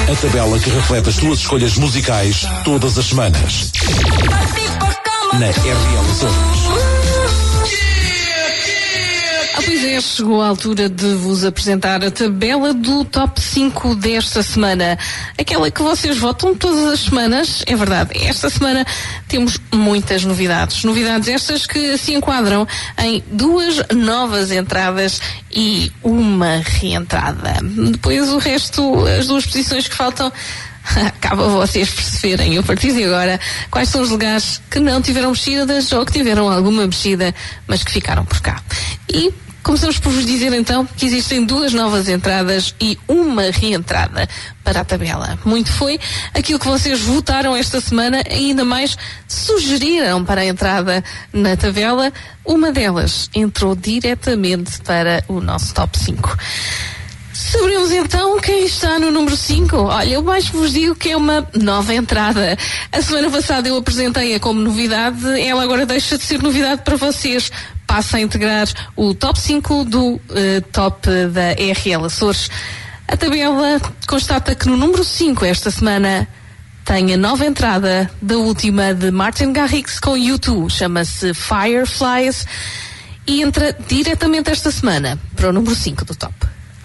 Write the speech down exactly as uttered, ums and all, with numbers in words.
A tabela que reflete as tuas escolhas musicais todas as semanas. Na R L Açores. Ah, pois é, chegou a altura de vos apresentar a tabela do top cinco desta semana. Aquela que vocês votam todas as semanas. É verdade, esta semana temos muitas novidades. Novidades estas que se enquadram em duas novas entradas e uma reentrada. Depois o resto, as duas posições que faltam, acaba vocês perceberem a partir de agora quais são os lugares que não tiveram mexidas ou que tiveram alguma mexida, mas que ficaram por cá. E começamos por vos dizer então que existem duas novas entradas e uma reentrada para a tabela. Muito foi aquilo que vocês votaram esta semana e ainda mais sugeriram para a entrada na tabela. Uma delas entrou diretamente para o nosso top cinco. Saberemos então quem está no número cinco. Olha, eu mais vos digo que é uma nova entrada. A semana passada eu apresentei-a como novidade, ela agora deixa de ser novidade para vocês. Passa a integrar o top cinco do uh, top da R L Açores. A tabela constata que no número cinco esta semana tem a nova entrada da última de Martin Garrix com U dois, chama-se Fireflies e entra diretamente esta semana para o número cinco do top.